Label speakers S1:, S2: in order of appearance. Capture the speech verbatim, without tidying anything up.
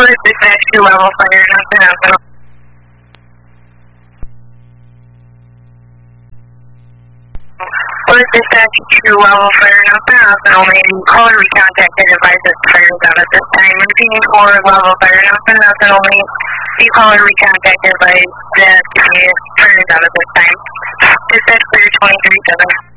S1: Alert dispatch two level fire, nothing else. Alert dispatch two level fire, nothing else. Only caller recontacted advise that the fire is out at this time. Repeating four level fire, nothing else. Only the caller recontacted advise that the fire is out at this time. Dispatch clear twenty-three seven.